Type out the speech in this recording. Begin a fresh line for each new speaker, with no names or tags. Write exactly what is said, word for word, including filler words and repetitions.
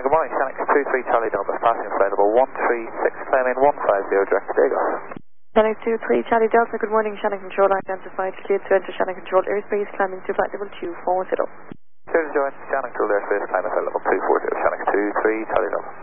good morning, Shannon two three Charlie Delta, passing available one three six, claiming one five zero, direct to Dago.
Shannon two three Charlie Delta, good morning, Shannon Control, identified, cleared to enter Shannon Control airspace, climbing to flight level two four zero.
Clear to join Shannon Control airspace, climb at level two four zero, Shannon two three Charlie Delta.